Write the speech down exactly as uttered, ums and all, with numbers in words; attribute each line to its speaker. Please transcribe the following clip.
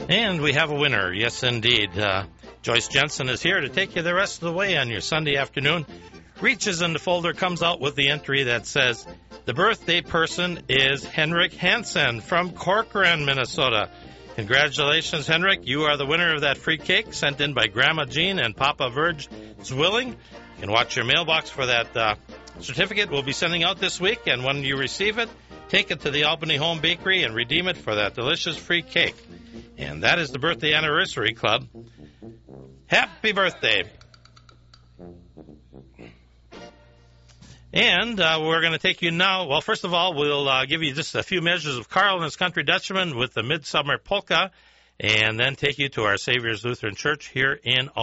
Speaker 1: And we have a winner, yes, indeed. Uh, Joyce Jensen is here to take you the rest of the way on your Sunday afternoon. Reaches in the folder, comes out with the entry that says, the birthday person is Henrik Hansen from Corcoran, Minnesota. Congratulations, Henrik. You are the winner of that free cake sent in by Grandma Jean and Papa Verge Zwilling. You can watch your mailbox for that uh, certificate we'll be sending out this week, and when you receive it, take it to the Albany Home Bakery and redeem it for that delicious free cake. And that is the Birthday Anniversary Club. Happy birthday. And uh, we're going to take you now. Well, first of all, we'll uh, give you just a few measures of Carl and his Country Dutchman with the Midsummer Polka, and then take you to our Savior's Lutheran Church here in Albany.